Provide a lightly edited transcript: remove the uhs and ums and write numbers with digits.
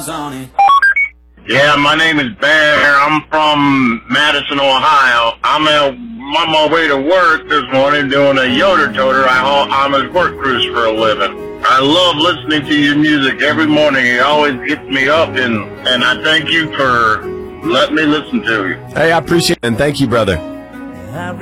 miles on it. Yeah, my name is Bear. I'm from Madison, Ohio. I'm on my way to work this morning doing a Yoder Toter. I'm a work cruise for a living. I love listening to your music every morning. It always gets me up, and I thank you for letting me listen to you. Hey, I appreciate it, and thank you, brother.